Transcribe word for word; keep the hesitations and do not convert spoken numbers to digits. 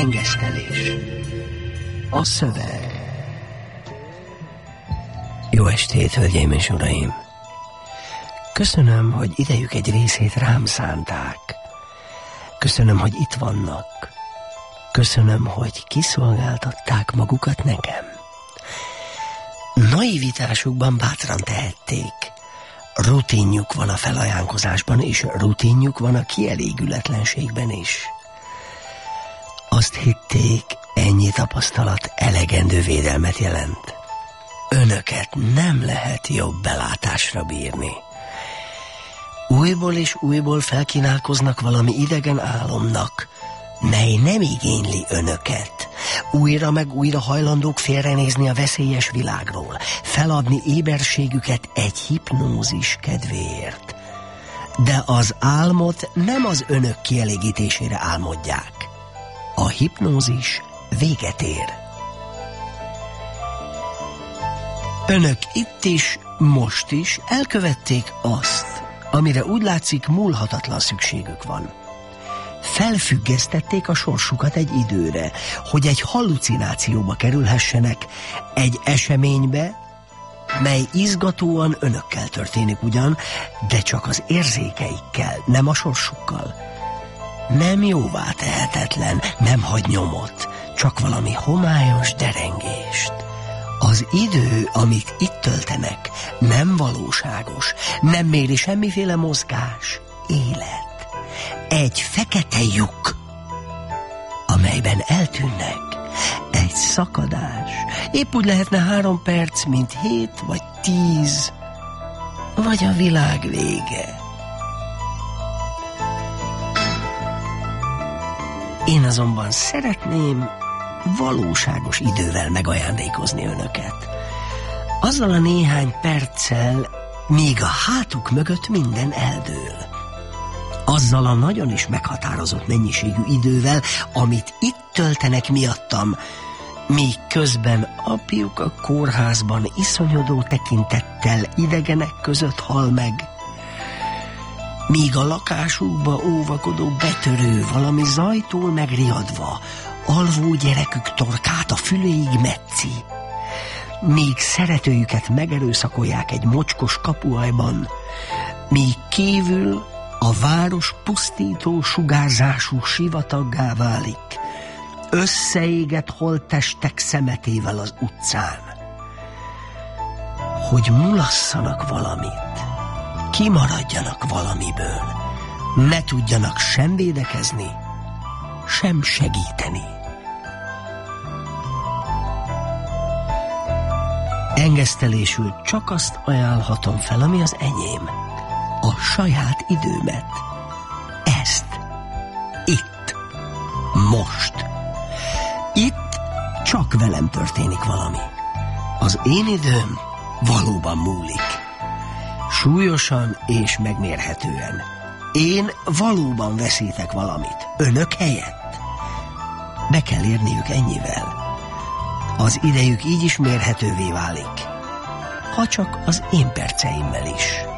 Engesztelés. A szöveg. Jó estét, hölgyeim és uraim! Köszönöm, hogy idejük egy részét rám szánták. Köszönöm, hogy itt vannak. Köszönöm, hogy kiszolgáltatták magukat nekem. Naivitásukban bátran tehették. Rutinjuk van a felajánlkozásban, és rutinjuk van a kielégületlenségben is. Azt hitték, ennyi tapasztalat elegendő védelmet jelent. Önöket nem lehet jobb belátásra bírni. Újból és újból felkínálkoznak valami idegen álomnak, mely nem igényli önöket. Újra meg újra hajlandók félrenézni a veszélyes világról, feladni éberségüket egy hipnózis kedvéért. De az álmot nem az önök kielégítésére álmodják. A hipnózis véget ér. Önök itt is, most is elkövették azt, amire úgy látszik múlhatatlan szükségük van. Felfüggesztették a sorsukat egy időre, hogy egy hallucinációba kerülhessenek, egy eseménybe, mely izgatóan önökkel történik ugyan, de csak az érzékeikkel, nem a sorsukkal. Nem jóvá tehetetlen, nem hagy nyomot, csak valami homályos derengést. Az idő, amit itt töltenek, nem valóságos, nem méri semmiféle mozgás, élet. Egy fekete lyuk, amelyben eltűnnek. Egy szakadás. Épp úgy lehetne három perc, mint hét vagy tíz, vagy a világ vége. Én azonban szeretném valóságos idővel megajándékozni önöket. Azzal a néhány perccel, míg a hátuk mögött minden eldől. Azzal a nagyon is meghatározott mennyiségű idővel, amit itt töltenek miattam, míg közben apjuk a kórházban iszonyodó tekintettel idegenek között hal meg, míg a lakásukba óvakodó betörő valami zajtól megriadva alvó gyerekük torkát a füléig metszi, míg szeretőjüket megerőszakolják egy mocskos kapuajban, míg kívül a város pusztító sugárzású sivataggá válik, összeégett holttestek szemetével az utcán, hogy mulasszanak valamit, kimaradjanak valamiből, ne tudjanak sem védekezni, sem segíteni. Engesztelésül csak azt ajánlhatom fel, ami az enyém, a saját időmet. Ezt. Itt. Most. Itt csak velem történik valami. Az én időm valóban múlik. Súlyosan és megmérhetően. Én valóban veszítek valamit. Önök helyett. Be kell érniük ennyivel. Az idejük így is mérhetővé válik. Ha csak az én perceimmel is.